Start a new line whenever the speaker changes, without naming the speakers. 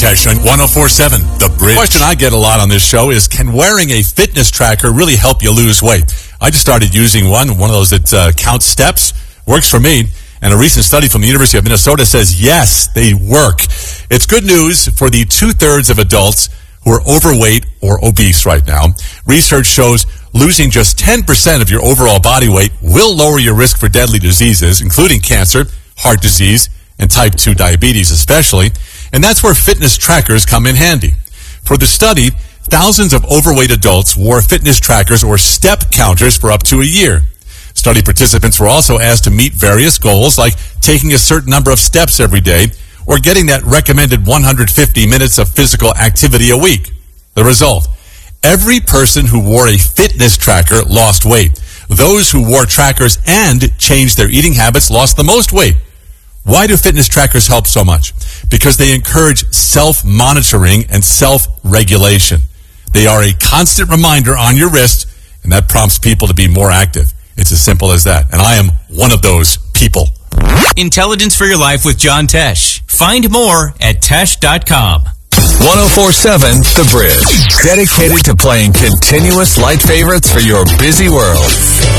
Tesh on 104.7 The Bridge. The question I get a lot on this show is, can wearing a fitness tracker really help you lose weight? I just started using one of those that counts steps. Works for me. And a recent study from the University of Minnesota says, yes, they work. It's good news for the 2/3 of adults who are overweight or obese right now. Research shows losing just 10% of your overall body weight will lower your risk for deadly diseases, including cancer, heart disease, and type 2 diabetes especially. And that's where fitness trackers come in handy. For the study, thousands of overweight adults wore fitness trackers or step counters for up to a year. Study participants were also asked to meet various goals like taking a certain number of steps every day or getting that recommended 150 minutes of physical activity a week. The result, every person who wore a fitness tracker lost weight. Those who wore trackers and changed their eating habits lost the most weight. Why do fitness trackers help so much? Because they encourage self-monitoring and self-regulation. They are a constant reminder on your wrist, and that prompts people to be more active. It's as simple as that. And I am one of those people.
Intelligence for your life with John Tesh. Find more at Tesh.com.
104.7 The Bridge. Dedicated to playing continuous light favorites for your busy world.